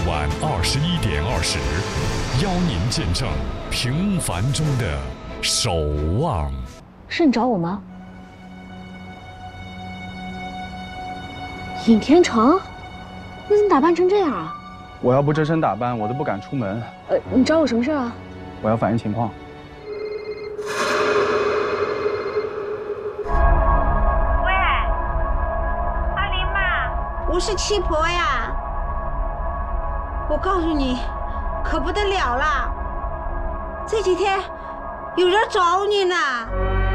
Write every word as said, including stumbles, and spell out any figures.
晚二十一点二十，邀您见证平凡中的守望。 是你找我吗？尹天成，你怎么打扮成这样啊？ 我要不遮身打扮，我都不敢出门。 呃，你找我什么事啊？ 我要反映情况。 喂，阿林妈，我是七婆呀。我告诉你，可不得了了，这几天有人找你呢。